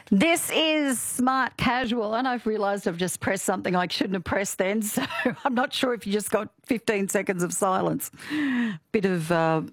This is Smart Casual, and I've realised I've just pressed something I shouldn't have pressed then, so I'm not sure if you just got 15 seconds of silence. Bit of